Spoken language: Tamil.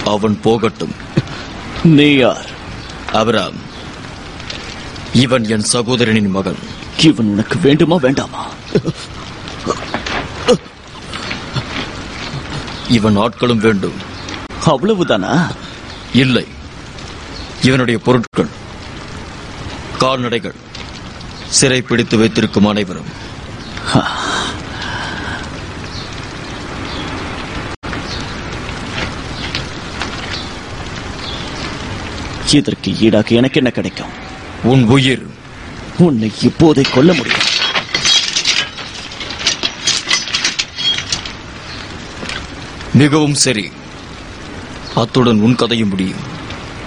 அவன் போகட்டும். நீ யார்? ஆபிரகாம். இவன் என் சகோதரனின் மகன். இவன் உனக்கு வேண்டுமா வேண்டாமா? இவன் ஆட்களும் வேண்டும். அவ்வளவுதானா? இல்லை, இவனுடைய பொருட்கள், கால்நடைகள், சிறை பிடித்து வைத்திருக்கும் அனைவரும். இதற்கு ஈடாக எனக்கு என்ன கிடைக்கும்? உன் உயிர். உன்னை இப்போதை கொல்ல முடியும். மிகவும் சரி, அத்துடன் உன் கதையும் முடியும்.